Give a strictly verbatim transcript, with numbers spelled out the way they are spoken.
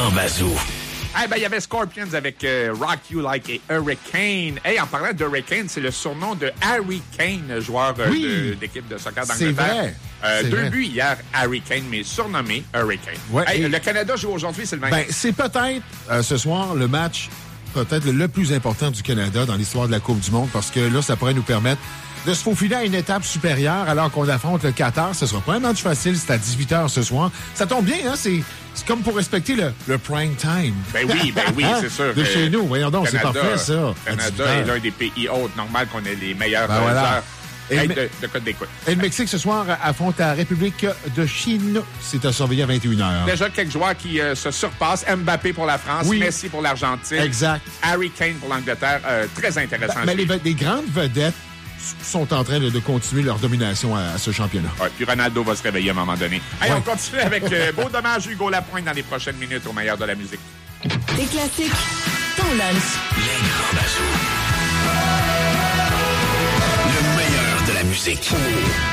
grands bazous. Eh ben, il y avait Scorpions avec euh, Rock You Like a Hurricane. Hey, en parlant d'Hurricane, c'est le surnom de Harry Kane, joueur euh, oui. de, d'équipe de soccer d'Angleterre. C'est vrai. Euh, c'est deux vrai. buts hier, Harry Kane, mais surnommé Hurricane. Ouais, hey, et... Le Canada joue aujourd'hui, Sylvain. Ben, c'est peut-être, euh, ce soir, le match peut-être le plus important du Canada dans l'histoire de la Coupe du Monde, parce que là, ça pourrait nous permettre de se faufiler à une étape supérieure alors qu'on affronte le Qatar. Ce sera pas un match facile, c'est à dix-huit heures ce soir. Ça tombe bien, hein? C'est, c'est comme pour respecter le, le prime time. Ben oui, ben oui, c'est sûr. De chez nous, voyons donc, Canada, c'est parfait, ça. Le Canada est l'un des pays hôtes. Normal qu'on ait les meilleurs ben voilà. heures hey, de, de code d'écoute. Et le Mexique, ce soir, affronte la République de Chine. C'est à surveiller à vingt et une heures. Déjà quelques joueurs qui euh, se surpassent. Mbappé pour la France, oui. Messi pour l'Argentine. Exact. Harry Kane pour l'Angleterre. Euh, très intéressant. Ben, mais les, les grandes vedettes sont en train de, de continuer leur domination à, à ce championnat. Ouais, puis Ronaldo va se réveiller à un moment donné. Hey, ouais. On continue avec euh, Beau Dommage, Hugo Lapointe dans les prochaines minutes au meilleur de la musique. Des classiques, ton lunch. Les grands bazous. Le meilleur de la musique.